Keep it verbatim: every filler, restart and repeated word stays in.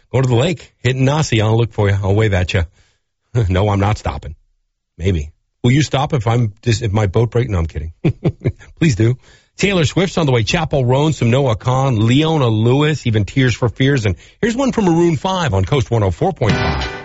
go to the lake, hitting Nasi. I'll look for you. I'll wave at you. No, I'm not stopping. Maybe. Will you stop if I'm just, if my boat breaks? No, I'm kidding. Please do. Taylor Swift's on the way. Chappell Roan, some Noah Khan, Leona Lewis, even Tears for Fears. And here's one from Maroon five on Coast one oh four point five.